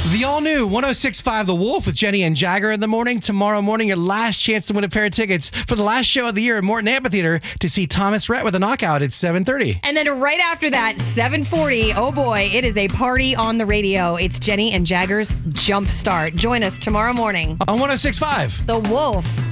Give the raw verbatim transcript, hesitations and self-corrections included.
The all-new one oh six point five The Wolf with Jenny and Jagger in the morning. Tomorrow morning, your last chance to win a pair of tickets for the last show of the year at Morton Amphitheater to see Thomas Rhett with a knockout at seven thirty. And then right after that, seven forty, oh boy, it is a party on the radio. It's Jenny and Jagger's Jump Start. Join us tomorrow morning. On one oh six point five The Wolf.